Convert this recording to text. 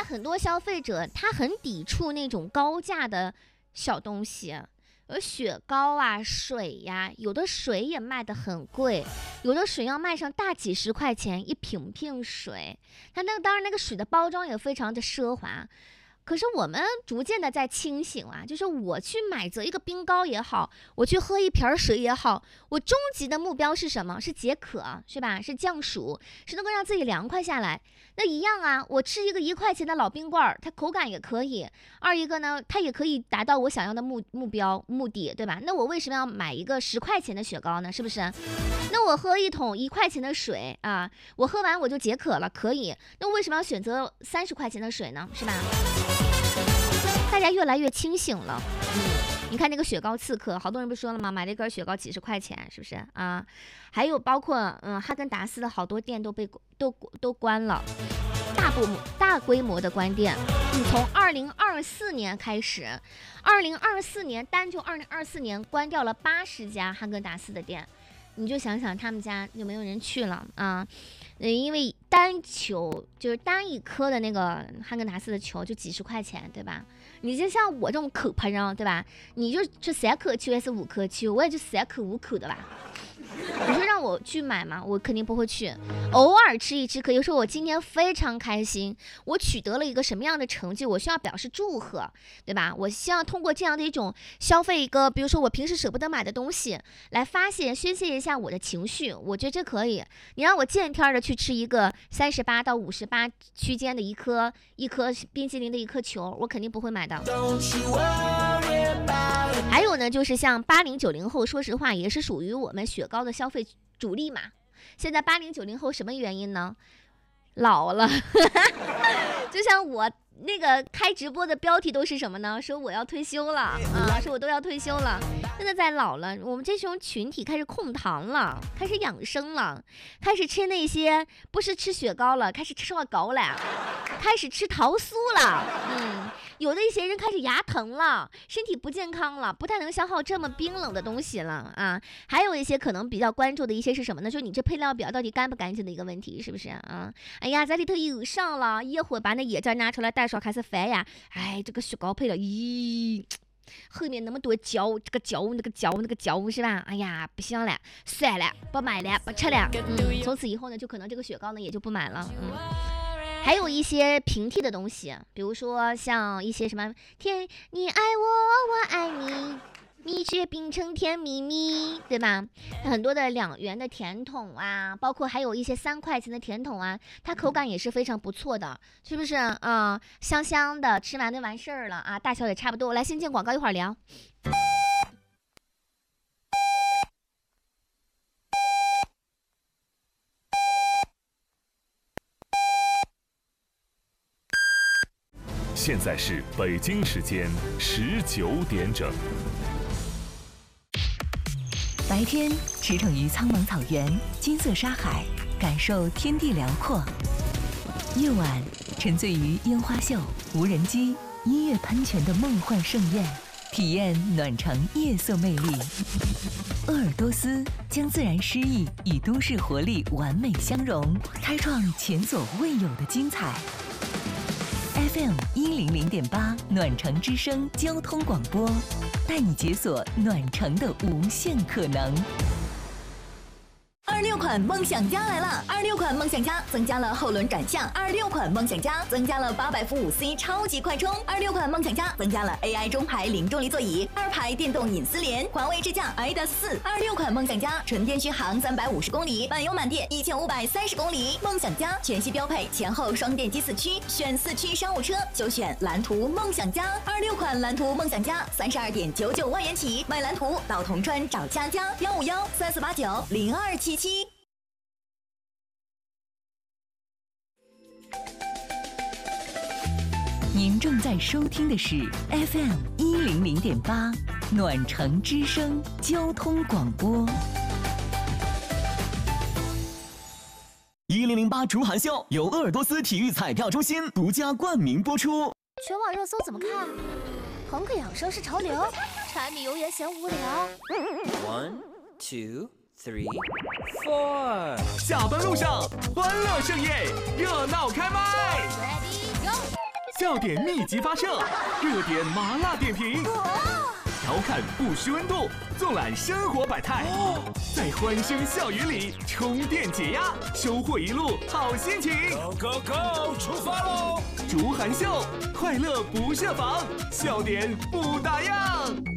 很多消费者他很抵触那种高价的小东西，而雪糕啊、水呀，有的水也卖得很贵，有的水要卖上大几十块钱一瓶水，它当然那个水的包装也非常的奢华。可是我们逐渐的在清醒啊，就是我去买这一个冰糕也好，我去喝一瓶水也好，我终极的目标是什么？是解渴，是吧？是降暑，是能够让自己凉快下来。那一样啊，我吃一个1块钱的老冰棍，它口感也可以；二一个呢，它也可以达到我想要的目的，对吧？那我为什么要买一个10块钱的雪糕呢？是不是？那我喝一桶1块钱的水啊，我喝完我就解渴了，可以。那为什么要选择30块钱的水呢？是吧？大家越来越清醒了。你看那个雪糕刺客，好多人不说了吗？买了一根雪糕几十块钱，是不是啊？还有包括哈根达斯的好多店都关了，大规模的关店。从2024年开始，2024年单就2024年关掉了80家哈根达斯的店，你就想想他们家有没有人去了啊？因为单球就是单一颗的那个哈根达斯的球就几十块钱，对吧？你就像我这种口喷啊，对吧？你就吃3颗球还是5颗球，我也就3口5口的吧。你说让我去买吗？我肯定不会去，偶尔吃一吃可以。有时候我今天非常开心，我取得了一个什么样的成绩，我需要表示祝贺，对吧？我希望通过这样的一种消费一个，比如说我平时舍不得买的东西，来发泄宣泄一下我的情绪，我觉得这可以。你让我见天的去吃一个38到58区间的一颗冰淇淋的一颗球，我肯定不会买的。还有呢，就是像80、90后，说实话也是属于我们雪糕的消费主力嘛。现在80、90后什么原因呢？老了。就像我那个开直播的标题都是什么呢？说我要退休了啊，说我都要退休了。现在在老了，我们这种群体开始控糖了，开始养生了，开始吃那些不是吃雪糕了，开始吃烧糕了，开始吃桃酥了。有的一些人开始牙疼了，身体不健康了，不太能消耗这么冰冷的东西了啊。还有一些可能比较关注的一些是什么呢？就是你这配料表到底干不干净的一个问题，是不是啊？哎呀，在里头有上了，一会儿把那液渣拿出来，带上开始翻呀。哎，这个雪糕配料，咦，后面那么多胶，这个胶那个胶那个胶是吧？哎呀，不行了，算了，不买了，不吃了。从此以后呢，就可能这个雪糕呢也就不买了。还有一些平替的东西，比如说像一些什么天，你爱我，我爱你，你却冰成甜蜜蜜，对吧？很多的2元的甜筒啊，包括还有一些3块钱的甜筒啊，它口感也是非常不错的，是不是啊？香香的，吃完就完事儿了啊，大小也差不多。来，先进广告，一会儿聊。 现在是北京时间19点整。 白天驰骋于苍茫草原、金色沙海，感受天地辽阔；夜晚沉醉于烟花秀、无人机、音乐喷泉的梦幻盛宴，体验暖城夜色魅力。鄂尔多斯将自然诗意与都市活力完美相融，开创前所未有的精彩。FM 100.8暖城之声交通广播，带你解锁暖城的无限可能。26款梦想家来了！26款梦想家增加了后轮转向，26款梦想家增加了800伏5C 超级快充，26款梦想家增加了 AI 中排零重力座椅，2排电动隐私联，环卫支架 iDAS4。26款梦想家纯电续航350公里，满油满电1530公里。梦想家全系标配前后双电机4驱，选4驱商务车就选蓝图梦想家。26款蓝图梦想家32.99万元起，买蓝图到铜川找佳佳15134890277。您正在收听的是 FM 100.8暖城之声交通广播。 1008竹韩秀由鄂尔多斯体育彩票中心独家冠名播出。 全网热搜怎么看？朋克养生是潮流，柴米油盐嫌无聊。 1, 2, 3, 4。 下班路上欢乐盛宴，热闹开麦。 Ready go！ 笑点密集发射，热点麻辣点评，调侃不失温度，纵览生活百态，在欢声笑语里充电解压，收获一路好心情。 Go Go Go， 出发喽！ 竹涵秀，快乐不设防，笑点不打烊。